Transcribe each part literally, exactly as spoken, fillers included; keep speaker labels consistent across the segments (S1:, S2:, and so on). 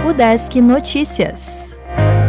S1: Udesc Notícias.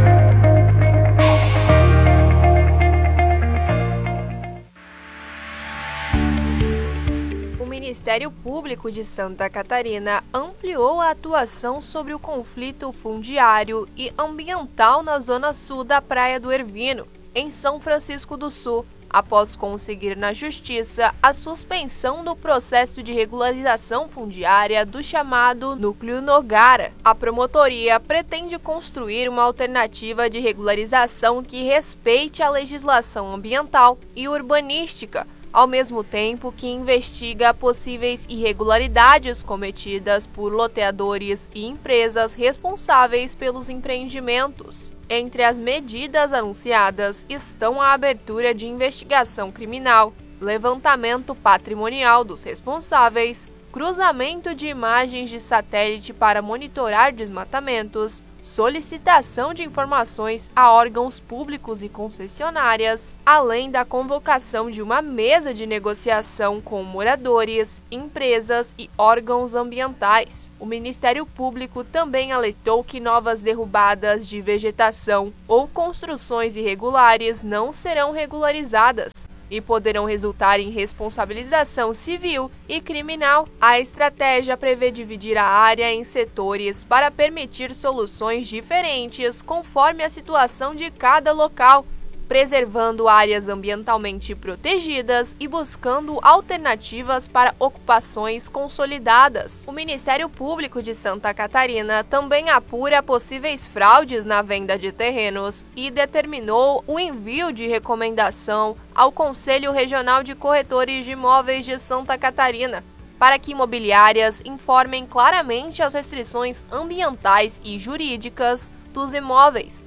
S2: O Ministério Público de Santa Catarina ampliou a atuação sobre o conflito fundiário e ambiental na zona sul da Praia do Ervino, em São Francisco do Sul, após conseguir na Justiça a suspensão do processo de regularização fundiária do chamado Núcleo Nogara. A promotoria pretende construir uma alternativa de regularização que respeite a legislação ambiental e urbanística, ao mesmo tempo que investiga possíveis irregularidades cometidas por loteadores e empresas responsáveis pelos empreendimentos. Entre as medidas anunciadas estão a abertura de investigação criminal, levantamento patrimonial dos responsáveis, cruzamento de imagens de satélite para monitorar desmatamentos, solicitação de informações a órgãos públicos e concessionárias, além da convocação de uma mesa de negociação com moradores, empresas e órgãos ambientais. O Ministério Público também alertou que novas derrubadas de vegetação ou construções irregulares não serão regularizadas e poderão resultar em responsabilização civil e criminal. A estratégia prevê dividir a área em setores para permitir soluções diferentes conforme a situação de cada local, preservando áreas ambientalmente protegidas e buscando alternativas para ocupações consolidadas. O Ministério Público de Santa Catarina também apura possíveis fraudes na venda de terrenos e determinou o envio de recomendação ao Conselho Regional de Corretores de Imóveis de Santa Catarina, para que imobiliárias informem claramente as restrições ambientais e jurídicas dos imóveis.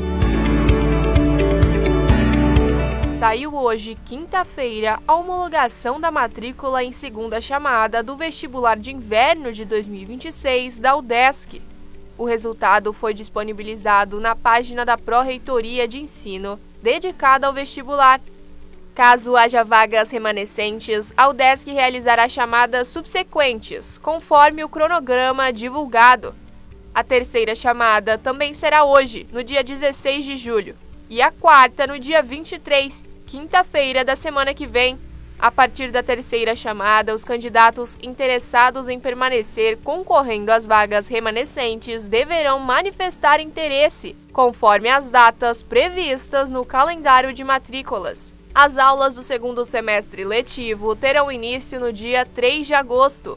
S2: Saiu hoje, quinta-feira, a homologação da matrícula em segunda chamada do vestibular de inverno de dois mil e vinte e seis da Udesc. O resultado foi disponibilizado na página da Pró-Reitoria de Ensino, dedicada ao vestibular. Caso haja vagas remanescentes, a Udesc realizará chamadas subsequentes, conforme o cronograma divulgado. A terceira chamada também será hoje, no dia dezesseis de julho, e a quarta no dia vinte e três, quinta-feira da semana que vem. A partir da terceira chamada, os candidatos interessados em permanecer concorrendo às vagas remanescentes deverão manifestar interesse, conforme as datas previstas no calendário de matrículas. As aulas do segundo semestre letivo terão início no dia três de agosto.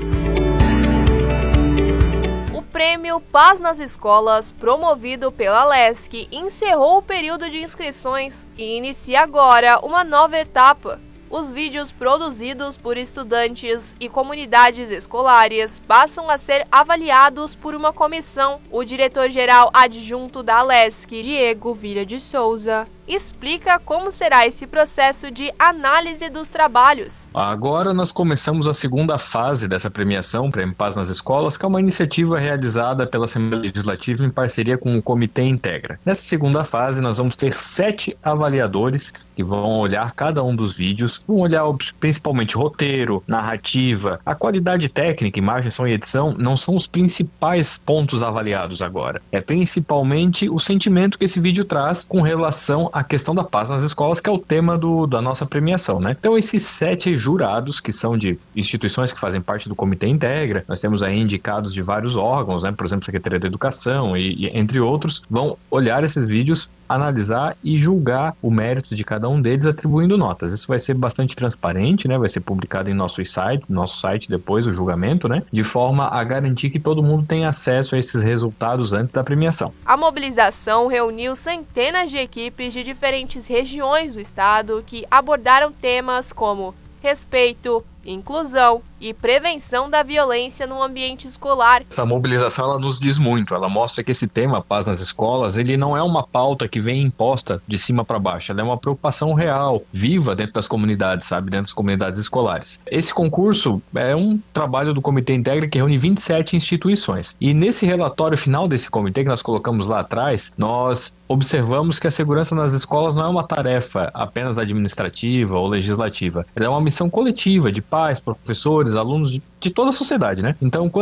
S2: O Prêmio Paz nas Escolas, promovido pela Lesc, encerrou o período de inscrições e inicia agora uma nova etapa. Os vídeos produzidos por estudantes e comunidades escolares passam a ser avaliados por uma comissão. O diretor-geral adjunto da Lesc, Diego Vira de Souza, explica como será esse processo de análise dos trabalhos.
S3: Agora nós começamos a segunda fase dessa premiação, Prêmio Paz nas Escolas, que é uma iniciativa realizada pela Assembleia Legislativa em parceria com o Comitê Integra. Nessa segunda fase nós vamos ter sete avaliadores que vão olhar cada um dos vídeos, vão olhar principalmente roteiro, narrativa, a qualidade técnica, imagem, som e edição não são os principais pontos avaliados agora. É principalmente o sentimento que esse vídeo traz com relação a questão da paz nas escolas, que é o tema do, da nossa premiação, né? Então, esses sete jurados, que são de instituições que fazem parte do Comitê Integra, nós temos aí indicados de vários órgãos, né? Por exemplo, Secretaria da Educação e, e entre outros, vão olhar esses vídeos, analisar e julgar o mérito de cada um deles, atribuindo notas. Isso vai ser bastante transparente, né? Vai ser publicado em nosso site, nosso site depois, o julgamento, né? De forma a garantir que todo mundo tenha acesso a esses resultados antes da premiação.
S2: A mobilização reuniu centenas de equipes de diferentes regiões do estado que abordaram temas como respeito, inclusão e prevenção da violência no ambiente escolar.
S3: Essa mobilização ela nos diz muito, ela mostra que esse tema, paz nas escolas, ele não é uma pauta que vem imposta de cima para baixo, ela é uma preocupação real, viva dentro das comunidades, sabe, dentro das comunidades escolares. Esse concurso é um trabalho do Comitê Integra que reúne vinte e sete instituições, e nesse relatório final desse comitê que nós colocamos lá atrás, nós observamos que a segurança nas escolas não é uma tarefa apenas administrativa ou legislativa, ela é uma missão coletiva de pais, professores, alunos de, de toda a sociedade, né? Então, quando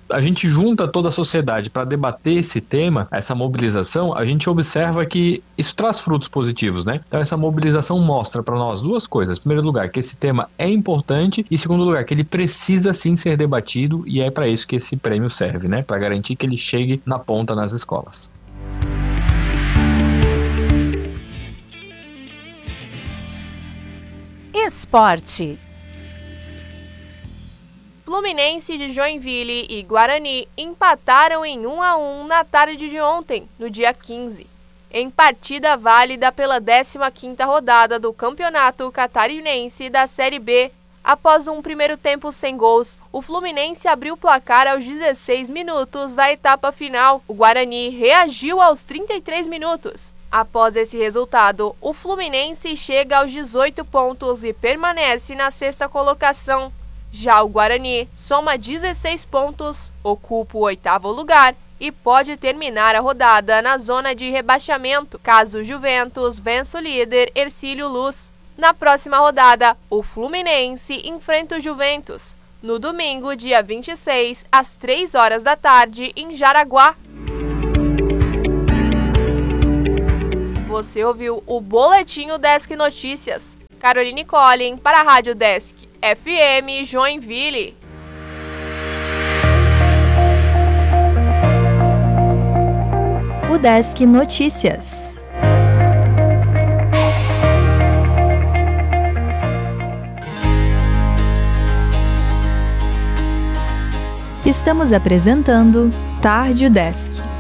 S3: a gente junta toda a sociedade para debater esse tema, essa mobilização, a gente observa que isso traz frutos positivos, né? Então essa mobilização mostra para nós duas coisas. Em primeiro lugar, que esse tema é importante, e em segundo lugar, que ele precisa sim ser debatido, e é para isso que esse prêmio serve, né? Para garantir que ele chegue na ponta nas escolas.
S1: Esporte.
S2: Fluminense de Joinville e Guarani empataram em um a um na tarde de ontem, no dia quinze. Em partida válida pela décima quinta rodada do Campeonato Catarinense da Série B, após um primeiro tempo sem gols, o Fluminense abriu o placar aos dezesseis minutos da etapa final. O Guarani reagiu aos trinta e três minutos. Após esse resultado, o Fluminense chega aos dezoito pontos e permanece na sexta colocação. Já o Guarani soma dezesseis pontos, ocupa o oitavo lugar e pode terminar a rodada na zona de rebaixamento, caso o Juventus vença o líder Hercílio Luz. Na próxima rodada, o Fluminense enfrenta o Juventus, no domingo, dia vinte e seis, às três horas da tarde, em Jaraguá. Você ouviu o Boletim Desk Notícias. Caroline Collin para a Rádio Desk F M Joinville.
S1: O Desk Notícias. Estamos apresentando Tarde Desk.